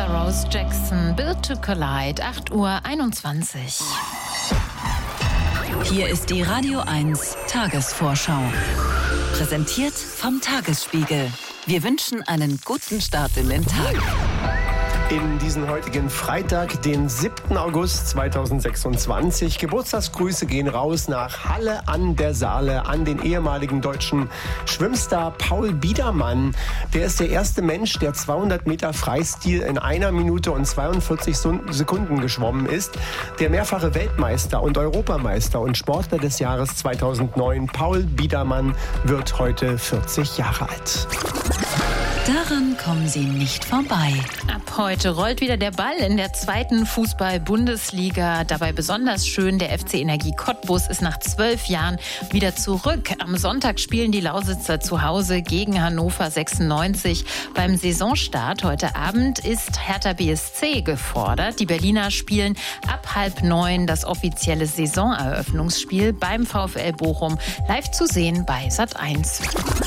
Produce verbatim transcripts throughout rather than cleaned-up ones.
war Rose Jackson, Built to Collide, acht Uhr einundzwanzig. Hier ist die Radio eins Tagesvorschau. Präsentiert vom Tagesspiegel. Wir wünschen einen guten Start in den Tag. In diesen heutigen Freitag, den siebten August zweitausendsechsundzwanzig. Geburtstagsgrüße gehen raus nach Halle an der Saale an den ehemaligen deutschen Schwimmstar Paul Biedermann. Der ist der erste Mensch, der zweihundert Meter Freistil in einer Minute und zweiundvierzig Sekunden geschwommen ist. Der mehrfache Weltmeister und Europameister und Sportler des Jahres zweitausendneun, Paul Biedermann, wird heute vierzig Jahre alt. Daran kommen Sie nicht vorbei. Ab heute rollt wieder der Ball in der zweiten Fußball-Bundesliga. Dabei besonders schön, der F C Energie Cottbus ist nach zwölf Jahren wieder zurück. Am Sonntag spielen die Lausitzer zu Hause gegen Hannover sechsundneunzig. Beim Saisonstart heute Abend ist Hertha B S C gefordert. Die Berliner spielen ab halb neun das offizielle Saisoneröffnungsspiel beim VfL Bochum. Live zu sehen bei Sat eins.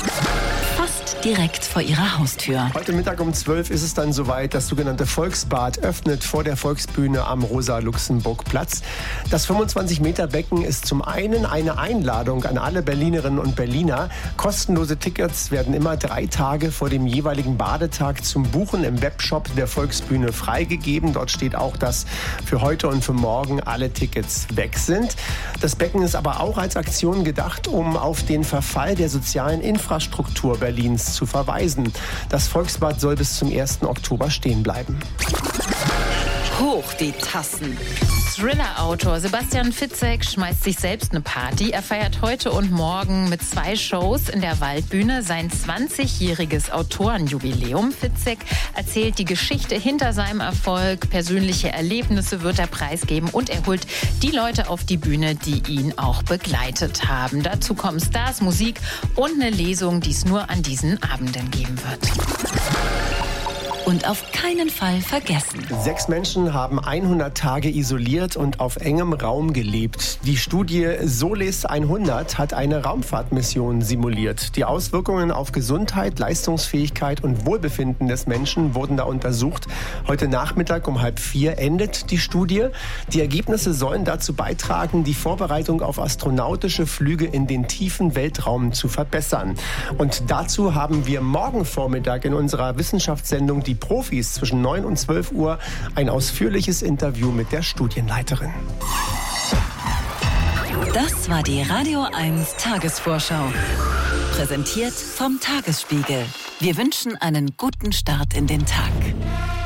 Fast direkt vor Ihrer Haustür. Heute Mittag um zwölf ist es dann soweit. Das sogenannte Volksbad öffnet vor der Volksbühne am Rosa-Luxemburg-Platz. Das fünfundzwanzig Meter Becken ist zum einen eine Einladung an alle Berlinerinnen und Berliner. Kostenlose Tickets werden immer drei Tage vor dem jeweiligen Badetag zum Buchen im Webshop der Volksbühne freigegeben. Dort steht auch, dass für heute und für morgen alle Tickets weg sind. Das Becken ist aber auch als Aktion gedacht, um auf den Verfall der sozialen Infrastruktur Berlins zu verweisen. Das Volksbad soll bis zum ersten Oktober stehen bleiben. Hoch die Tassen. Thriller-Autor Sebastian Fitzek schmeißt sich selbst eine Party. Er feiert heute und morgen mit zwei Shows in der Waldbühne sein zwanzigjähriges Autorenjubiläum. Fitzek erzählt die Geschichte hinter seinem Erfolg, persönliche Erlebnisse wird er preisgeben und er holt die Leute auf die Bühne, die ihn auch begleitet haben. Dazu kommen Stars, Musik und eine Lesung, die es nur an diesen Abenden geben wird. Und auf keinen Fall vergessen. Sechs Menschen haben hundert Tage isoliert und auf engem Raum gelebt. Die Studie Solis hundert hat eine Raumfahrtmission simuliert. Die Auswirkungen auf Gesundheit, Leistungsfähigkeit und Wohlbefinden des Menschen wurden da untersucht. Heute Nachmittag um halb vier endet die Studie. Die Ergebnisse sollen dazu beitragen, die Vorbereitung auf astronautische Flüge in den tiefen Weltraum zu verbessern. Und dazu haben wir morgen Vormittag in unserer Wissenschaftssendung Die Profis zwischen neun und zwölf Uhr ein ausführliches Interview mit der Studienleiterin. Das war die Radio eins Tagesvorschau. Präsentiert vom Tagesspiegel. Wir wünschen einen guten Start in den Tag.